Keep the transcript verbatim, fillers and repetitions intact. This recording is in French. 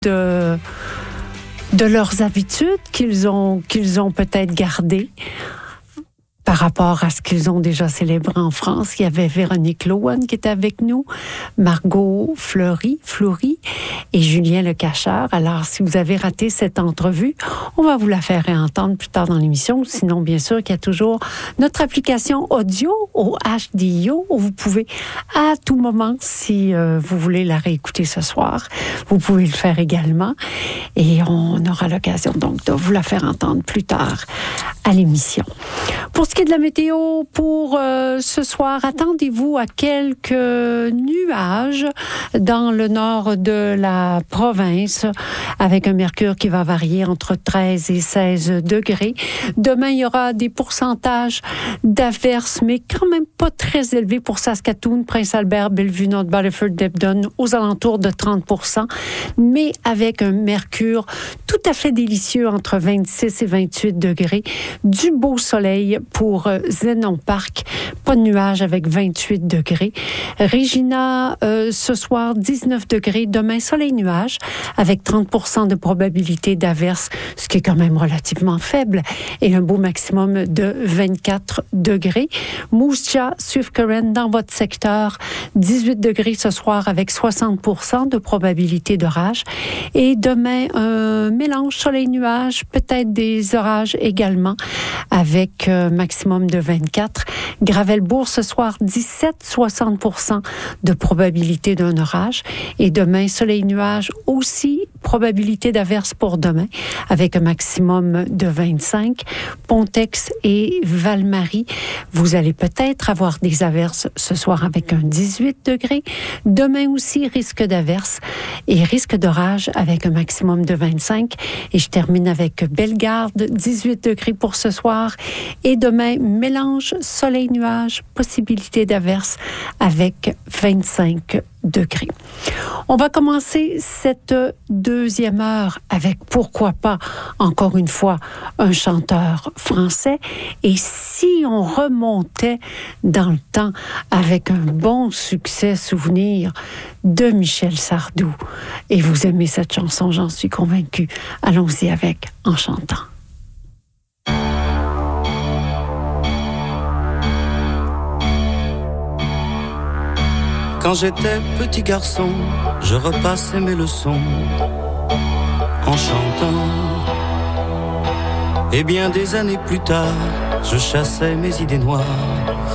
de, de leurs habitudes qu'ils ont, qu'ils ont peut-être gardées par rapport à ce qu'ils ont déjà célébré en France. Il y avait Véronique Lohan qui était avec nous, Margot Fleury, Fleury et Julien Le Cacheur. Alors, si vous avez raté cette entrevue, on va vous la faire réentendre plus tard dans l'émission. Sinon, bien sûr, qu'il y a toujours notre application audio au H D I O où vous pouvez à tout moment, si euh, vous voulez la réécouter ce soir, vous pouvez le faire également. Et on aura l'occasion donc de vous la faire entendre plus tard à l'émission. Pour ce qui est de la météo pour euh, ce soir, attendez-vous à quelques nuages dans le nord de la province avec un mercure qui va varier entre treize et seize degrés. Demain, il y aura des pourcentages d'averses, mais quand même pas très élevés pour Saskatoon, Prince-Albert, Bellevue, North Battleford, Debden, aux alentours de trente pour cent, mais avec un mercure tout à fait délicieux entre vingt-six et vingt-huit degrés. Du beau soleil pour Zenon Park, pas de nuages avec vingt-huit degrés. Regina, euh, ce soir, dix-neuf degrés. Demain, soleil nuage avec trente pour cent de probabilité d'averse, ce qui est quand même relativement faible, et un beau maximum de vingt-quatre degrés. Moose Jaw, Swift Current dans votre secteur, dix-huit degrés ce soir avec soixante pour cent de probabilité d'orage. Et demain, un mélange soleil-nuage, peut-être des orages également, avec euh, maximum de vingt-quatre. Gravelbourg, ce soir, dix-sept, soixante pour cent de probabilité d'un orage. Et demain, soleil-nuage aussi, probabilité d'averse pour demain, avec un maximum de vingt-cinq. Pontex et Val-Marie, vous allez peut-être avoir des averses ce soir avec un dix-huit degrés. Demain aussi, risque d'averse et risque d'orage avec un maximum de vingt-cinq. Et je termine avec Bellegarde, dix-huit degrés pour ce soir. Et demain, mélange soleil-nuage, possibilité d'averse avec vingt-cinq degrés. On va commencer cette deuxième heure avec, pourquoi pas, encore une fois, un chanteur français. Et si on remontait dans le temps avec un bon succès souvenir de Michel Sardou, et vous aimez cette chanson, j'en suis convaincue, allons-y avec En chantant. Quand j'étais petit garçon, je repassais mes leçons en chantant. Et bien des années plus tard, je chassais mes idées noires